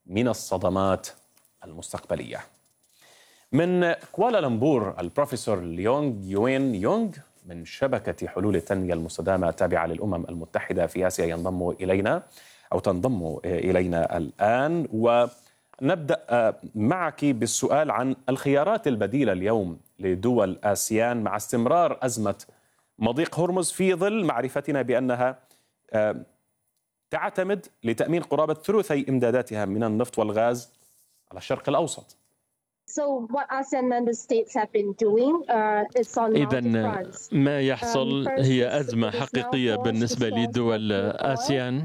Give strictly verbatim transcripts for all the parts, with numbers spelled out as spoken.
من الصدمات المستقبلية. من كوالالمبور البروفيسور ليونغ يوين يونغ من شبكة حلول التنمية المستدامة التابعة للأمم المتحدة في آسيا ينضم إلينا أو تنضم إلينا الآن، ونبدأ معك بالسؤال عن الخيارات البديلة اليوم لدول آسيان مع استمرار أزمة مضيق هرمز في ظل معرفتنا بأنها تعتمد لتأمين قرابة ثلثي إمداداتها من النفط والغاز على الشرق الأوسط. إذا ما يحصل هي أزمة حقيقية بالنسبة لدول آسيان،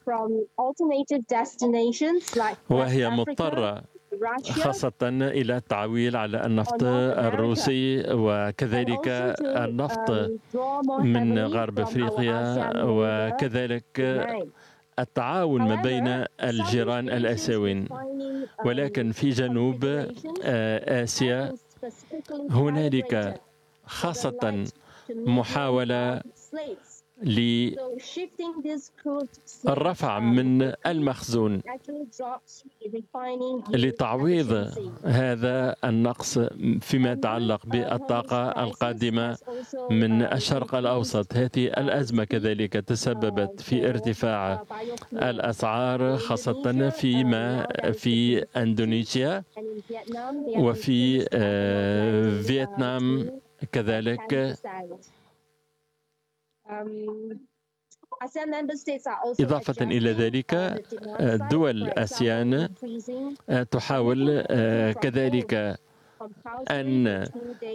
وهي مضطرة خاصة إلى التعويل على النفط الروسي وكذلك النفط من غرب أفريقيا، وكذلك التعاون ما بين الجيران الآسيويين. ولكن في جنوب آسيا هنالك خاصة محاولة للرفع من المخزون لتعويض هذا النقص فيما يتعلق بالطاقة القادمة من الشرق الأوسط. هذه الأزمة كذلك تسببت في ارتفاع الأسعار خاصة فيما في إندونيسيا وفي فيتنام كذلك. إضافة إلى ذلك دول آسيان تحاول كذلك أن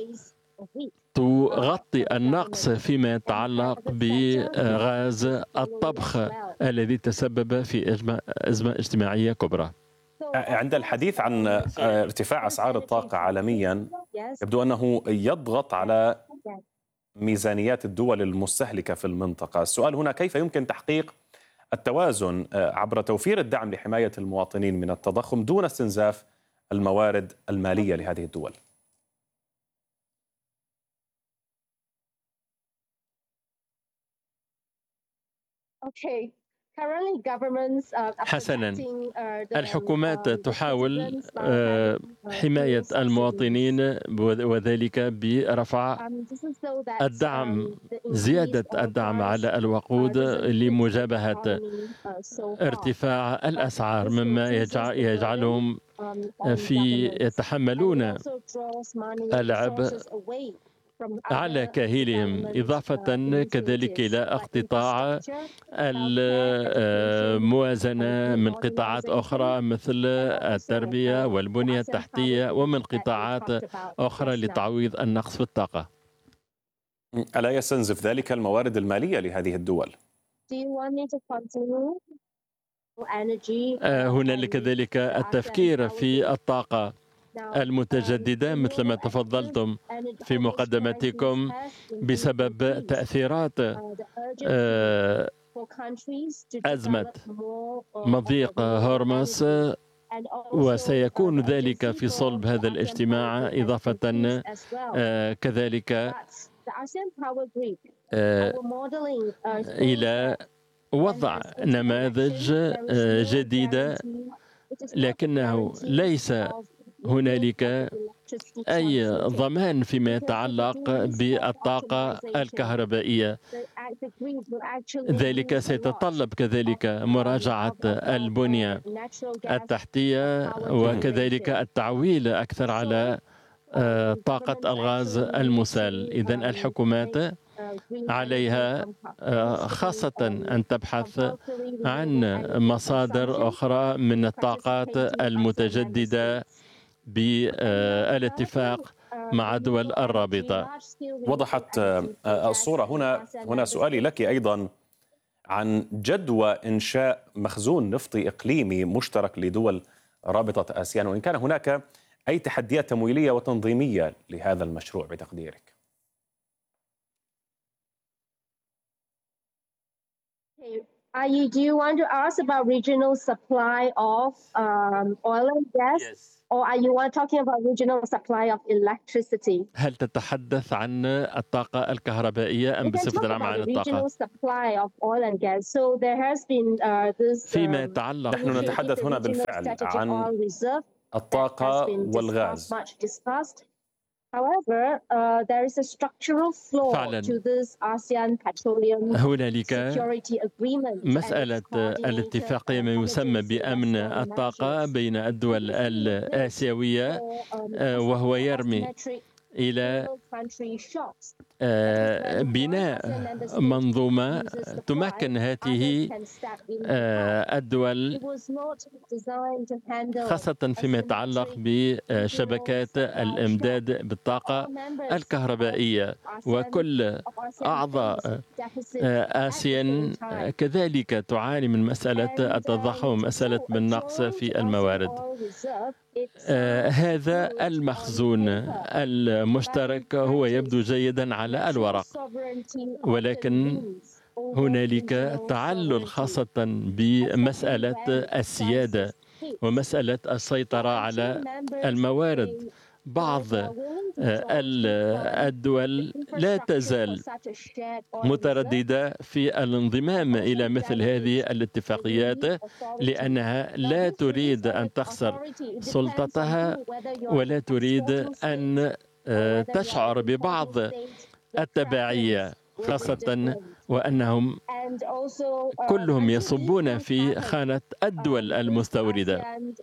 تغطي النقص فيما يتعلق بغاز الطبخ الذي تسبب في أزمة اجتماعية كبرى. عند الحديث عن ارتفاع أسعار الطاقة عالميا يبدو أنه يضغط على ميزانيات الدول المستهلكة في المنطقة. السؤال هنا كيف يمكن تحقيق التوازن عبر توفير الدعم لحماية المواطنين من التضخم دون استنزاف الموارد المالية لهذه الدول؟ Okay. حسناً، الحكومات تحاول حماية المواطنين وذلك برفع الدعم، زيادة الدعم على الوقود لمجابهة ارتفاع الأسعار، مما يجعلهم في يتحملون العبء على كاهلهم، إضافة كذلك إلى اقتطاع الموازنة من قطاعات أخرى مثل التربية والبنية التحتية ومن قطاعات أخرى لتعويض النقص في الطاقة. ألا يستنزف ذلك الموارد المالية لهذه الدول؟ هنالك ذلك التفكير في الطاقة المتجددة مثل ما تفضلتم في مقدمتكم بسبب تأثيرات أزمة مضيق هرمز، وسيكون ذلك في صلب هذا الاجتماع، إضافة كذلك إلى وضع نماذج جديدة، لكنه ليس هنالك أي ضمان فيما يتعلق بالطاقة الكهربائية. ذلك سيتطلب كذلك مراجعة البنية التحتية وكذلك التعويل أكثر على طاقة الغاز المسال. إذن الحكومات عليها خاصة أن تبحث عن مصادر أخرى من الطاقات المتجددة بالاتفاق مع دول الرابطة. وضحت الصورة. هنا هنا سؤالي لك أيضا عن جدوى إنشاء مخزون نفطي إقليمي مشترك لدول رابطة آسيان، وإن كان هناك أي تحديات تمويلية وتنظيمية لهذا المشروع بتقديرك؟ Are you, do you want to ask about regional supply of um, oil and gas? Yes. Or are you talking about regional supply of electricity? هل تتحدث عن الطاقة الكهربائية أم بصفة عامة عن الطاقة؟ So there has been, uh, this, فيما يتعلق نحن نتحدث هنا بالفعل عن الطاقة والغاز. However, uh, there is a structural flaw فعلا to this ASEAN petroleum هنالك security agreement. مسألة الاتفاقية ما يسمى بأمن الطاقة بين الدول الآسيوية، وهو يرمي إلى بناء منظومة تمكن هذه الدول خاصة فيما يتعلق بشبكات الإمداد بالطاقة الكهربائية، وكل أعضاء آسيان كذلك تعاني من مسألة التضخم ومسألة النقص في الموارد. آه هذا المخزون المشترك هو يبدو جيدا على الورق، ولكن هنالك تعلل خاصة بمسألة السيادة ومسألة السيطرة على الموارد. بعض الدول لا تزال مترددة في الانضمام إلى مثل هذه الاتفاقيات لأنها لا تريد أن تخسر سلطتها ولا تريد أن تشعر ببعض التبعية، خاصة وأنهم كلهم يصبون في خانة الدول المستوردة.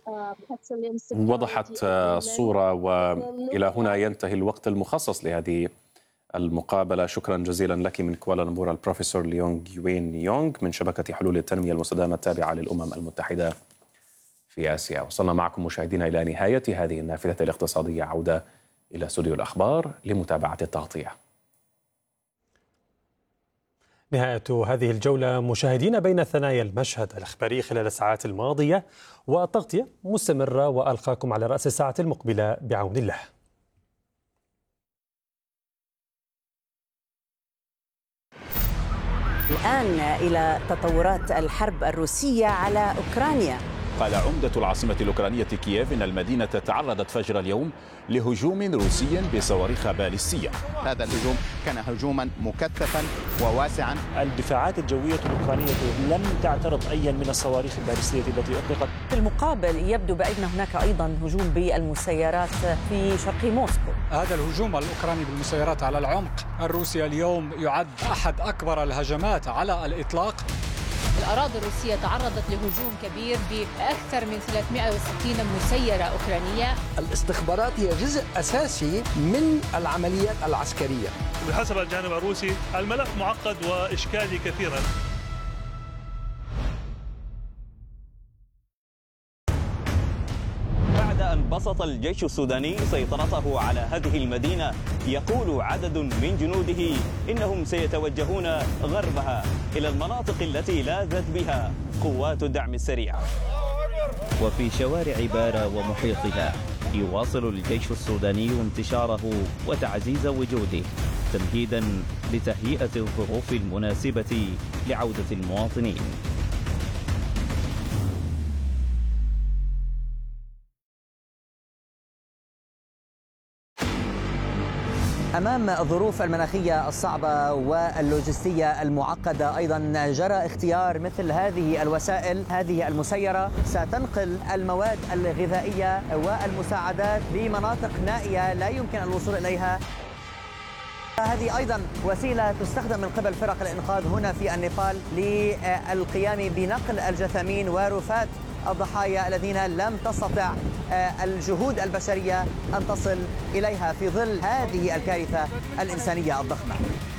وضحت الصورة، وإلى هنا ينتهي الوقت المخصص لهذه المقابلة. شكرا جزيلا لك من كوالالمبور البروفيسور ليونغ يوين يونغ من شبكة حلول التنمية المستدامة التابعة للأمم المتحدة في آسيا. وصلنا معكم مشاهدينا إلى نهاية هذه النافذة الاقتصادية. عودة إلى استوديو الأخبار لمتابعة التغطية. نهاية هذه الجولة مشاهدين بين ثنايا المشهد الإخباري خلال الساعات الماضية، والتغطية مستمرة، وألقاكم على رأس الساعة المقبلة بعون الله. الآن إلى تطورات الحرب الروسية على أوكرانيا. قال عمدة العاصمة الأوكرانية كييف إن المدينة تعرضت فجر اليوم لهجوم روسي بصواريخ باليستية. هذا الهجوم كان هجوما مكثفا وواسعا. الدفاعات الجوية الأوكرانية لم تعترض أي من الصواريخ الباليستية التي أطلقت. في المقابل يبدو بأن هناك أيضا هجوم بالمسيرات في شرق موسكو. هذا الهجوم الأوكراني بالمسيرات على العمق الروسي اليوم يعد أحد أكبر الهجمات على الإطلاق. الأراضي الروسية تعرضت لهجوم كبير بأكثر من ثلاثمئة وستين مسيرة أوكرانية. الاستخبارات هي جزء أساسي من العمليات العسكرية. بحسب الجانب الروسي الملف معقد وإشكالي كثيرا. بعد أن بسط الجيش السوداني سيطرته على هذه المدينة، يقول عدد من جنوده إنهم سيتوجهون غربها إلى المناطق التي لاذت بها قوات الدعم السريع. وفي شوارع بارا ومحيطها يواصل الجيش السوداني انتشاره وتعزيز وجوده تمهيدا لتهيئة الظروف المناسبة لعودة المواطنين. أمام الظروف المناخية الصعبة واللوجستية المعقدة أيضا جرى اختيار مثل هذه الوسائل. هذه المسيرة ستنقل المواد الغذائية والمساعدات لمناطق نائية لا يمكن الوصول إليها. هذه أيضا وسيلة تستخدم من قبل فرق الإنقاذ هنا في النيبال للقيام بنقل الجثامين ورفات الضحايا الذين لم تستطع الجهود البشرية أن تصل إليها في ظل هذه الكارثة الإنسانية الضخمة.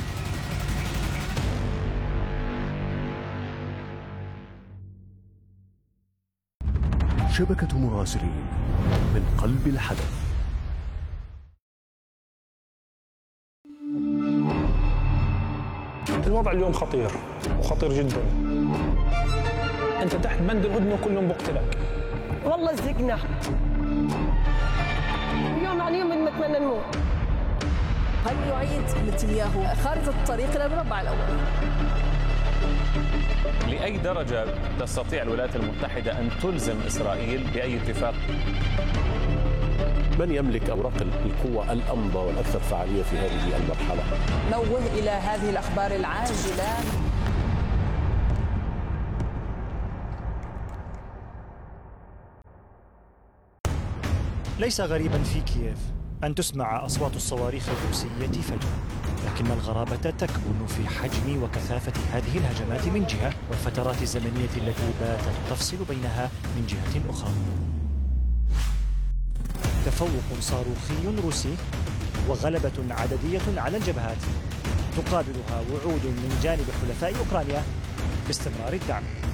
شبكة مراسلين من قلب الحدث. الوضع اليوم خطير وخطير جدا. انت تحت بند الهدنه كلهم بقتلك. والله زهقنا يوم عن يوم بنتمنى نموت. هل يعيد نتنياهو خارطة الطريق إلى المربع الأول؟ لأي درجة تستطيع الولايات المتحدة أن تلزم إسرائيل بأي اتفاق؟ من يملك أوراق القوة الأمضى والأكثر فعالية في هذه المرحلة؟ نوه إلى هذه الأخبار العاجلة. ليس غريبا في كييف أن تسمع أصوات الصواريخ الروسية فجأة، لكن الغرابة تكمن في حجم وكثافة هذه الهجمات من جهة، والفترات الزمنية التي باتت تفصل بينها من جهة أخرى. تفوق صاروخي روسي وغلبة عددية على الجبهات تقابلها وعود من جانب حلفاء أوكرانيا باستمرار الدعم.